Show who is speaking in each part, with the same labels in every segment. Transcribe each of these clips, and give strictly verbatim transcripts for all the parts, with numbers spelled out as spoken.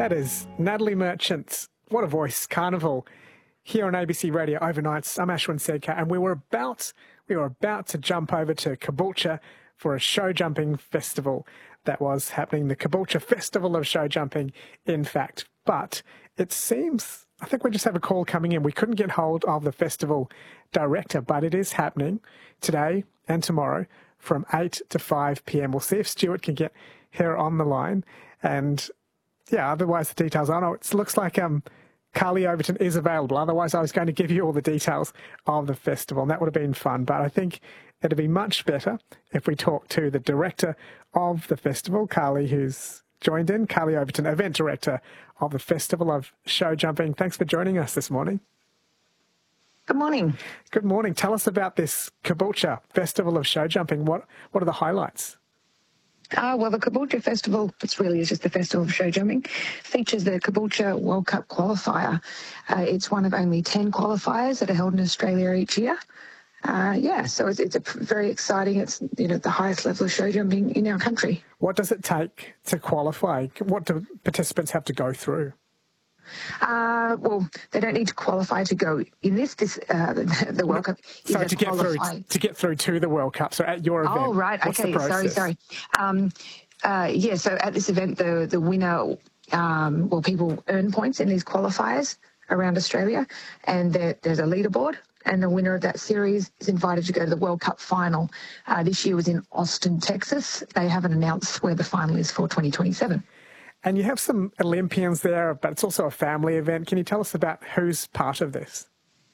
Speaker 1: That is Natalie Merchant. What a voice. Carnival here on A B C Radio Overnights. I'm Ashwin Sedkar, and we were about we were about to jump over to Caboolture for a show jumping festival that was happening, the Caboolture Festival of Show Jumping, in fact. But it seems, I think we just have a call coming in. We couldn't get hold of the festival director, but it is happening today and tomorrow from eight to five p m. We'll see if Stuart can get her on the line. And yeah, otherwise the details, I know it looks like um, Carly Overton is available. Otherwise I was going to give you all the details of the festival, and that would have been fun. But I think it'd be much better if we talk to the director of the festival, Carly, who's joined in. Carly Overton, event director of the Festival of Show Jumping. Thanks for joining us this morning.
Speaker 2: Good morning.
Speaker 1: Good morning. Tell us about this Caboolture Festival of Show Jumping. What, what are the highlights?
Speaker 2: Uh, well, the Caboolture Festival, it's really is just the Festival of Show Jumping, features the Caboolture World Cup qualifier. Uh, it's one of only ten qualifiers that are held in Australia each year. Uh, yeah, so it's, it's a very exciting, it's, you know, the highest level of show jumping in our country.
Speaker 1: What does it take to qualify? What do participants have to go through?
Speaker 2: Uh, well, they don't need to qualify to go in this, this uh, the, the World Cup.
Speaker 1: So to get through to get through to the World Cup. So at your event.
Speaker 2: Oh, right.
Speaker 1: What's
Speaker 2: okay.
Speaker 1: the
Speaker 2: Sorry. Sorry. Um, uh, yeah. So at this event, the the winner, um, well, people earn points in these qualifiers around Australia, and there, there's a leaderboard. And the winner of that series is invited to go to the World Cup final. Uh, this year was in Austin, Texas. They haven't announced where the final is for twenty twenty-seven.
Speaker 1: And you have some Olympians there, but it's also a family event. Can you tell us about who's part of this?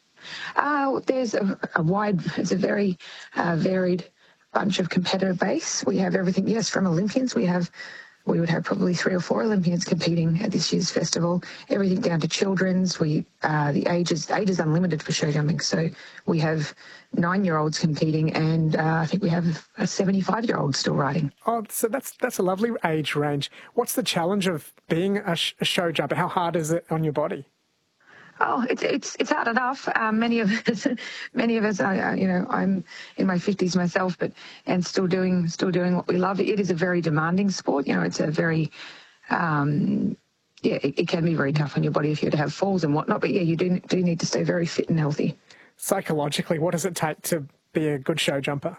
Speaker 2: Uh, there's a, a wide, it's a very uh, varied bunch of competitor base. We have everything, yes, from Olympians. We have, we would have probably three or four Olympians competing at this year's festival. Everything down to children's. We uh, the ages age is unlimited for show jumping. So we have nine-year-olds competing, and uh, I think we have a seventy-five-year-old still riding.
Speaker 1: Oh, so that's that's a lovely age range. What's the challenge of being a, sh- a show jumper? How hard is it on your body?
Speaker 2: Oh, it's it's it's hard enough. Um, many of us, many of us, I, you know, I'm in my fifties myself, but and still doing still doing what we love. It is a very demanding sport. You know, it's a very, um, yeah, it, it can be very tough on your body if you're to have falls and whatnot. But yeah, you do do need to stay very fit and healthy.
Speaker 1: Psychologically, what does it take to be a good show jumper?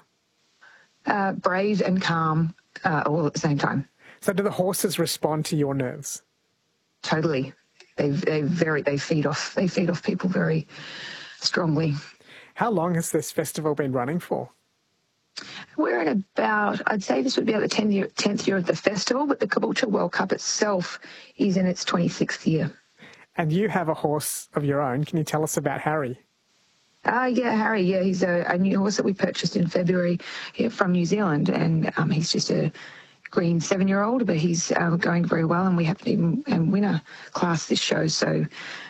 Speaker 2: Uh, brave and calm, uh, all at the same time.
Speaker 1: So, do the horses respond to your nerves?
Speaker 2: Totally. They they very they feed off they feed off people very strongly.
Speaker 1: How long has this festival been running for?
Speaker 2: We're in about, I'd say this would be about the tenth year, tenth year of the festival, but the Caboolture World Cup itself is in its twenty-sixth year. And
Speaker 1: you have a horse of your own. Can you tell us about Harry?
Speaker 2: Uh, yeah, Harry, yeah, he's a, a new horse that we purchased in February here from New Zealand, and um, he's just a green seven-year-old, but he's uh, going very well, and we have to even um, win a class this show, so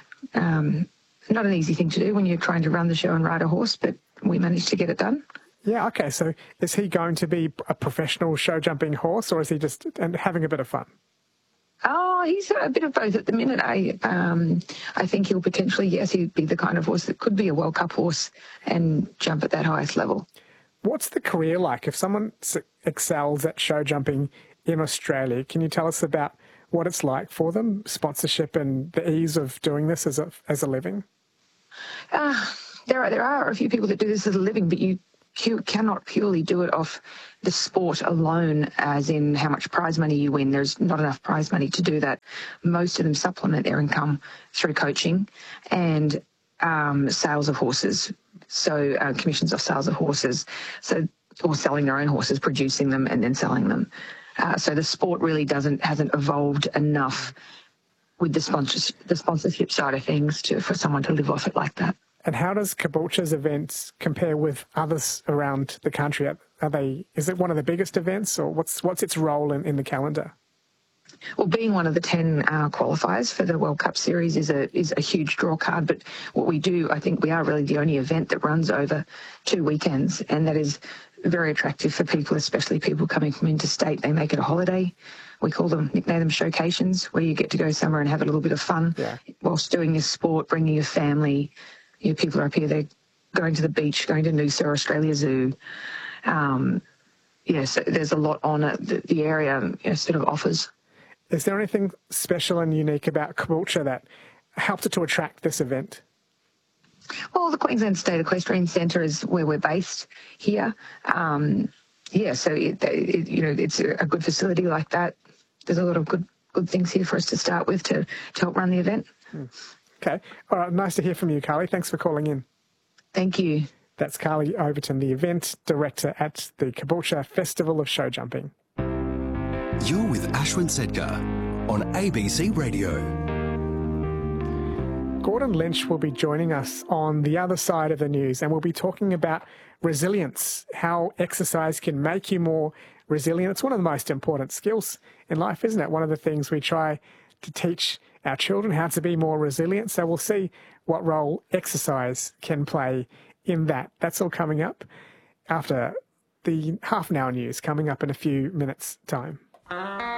Speaker 2: um, not an easy thing to do when you're trying to run the show and ride a horse, but we managed to get it done.
Speaker 1: Yeah, okay, so is he going to be a professional show jumping horse, or is he just and having a bit of fun?
Speaker 2: Oh, he's a bit of both at the minute. I um, I think he'll potentially, yes, he'd be the kind of horse that could be a World Cup horse and jump at that highest level.
Speaker 1: What's the career like? If someone excels at show jumping in Australia, can you tell us about what it's like for them, sponsorship and the ease of doing this as a, as a living?
Speaker 2: Uh, there are, there are a few people that do this as a living, but you You cannot purely do it off the sport alone, as in how much prize money you win. There's not enough prize money to do that. Most of them supplement their income through coaching and um, sales of horses, so uh, commissions of sales of horses, so or selling their own horses, producing them and then selling them. Uh, so the sport really doesn't hasn't evolved enough with the sponsorship, the sponsorship side of things to for someone to live off it like that.
Speaker 1: And how does Caboolture's events compare with others around the country? Are they? Is it one of the biggest events, or what's what's its role in, in the calendar?
Speaker 2: Well, being one of the ten uh, qualifiers for the World Cup Series is a is a huge draw card. But what we do, I think we are really the only event that runs over two weekends, and that is very attractive for people, especially people coming from interstate. They make it a holiday. We call them, nickname them showcations, where you get to go somewhere and have a little bit of fun
Speaker 1: yeah.
Speaker 2: whilst doing your sport, bringing your family. You know, people are up here, they're going to the beach, going to Noosa or Australia Zoo. Um, yeah, so there's a lot on it that the area you know, sort of offers.
Speaker 1: Is there anything special and unique about Caboolture that helped it to attract this event?
Speaker 2: Well, the Queensland State Equestrian Centre is where we're based here. Um, yeah, so it, it, you know, it's a good facility like that. There's a lot of good good things here for us to start with to, to help run the event.
Speaker 1: Okay. All right. Nice to hear from you, Carly. Thanks for calling in.
Speaker 2: Thank you.
Speaker 1: That's Carly Overton, the event director at the Caboolture Festival of Show Jumping.
Speaker 3: You're with Ashwin Sedkar on A B C Radio.
Speaker 1: Gordon Lynch will be joining us on the other side of the news, and we'll be talking about resilience, how exercise can make you more resilient. It's one of the most important skills in life, isn't it? One of the things we try to teach our children, how to be more resilient. So we'll see what role exercise can play in that. That's all coming up after the half an hour news, coming up in a few minutes' time.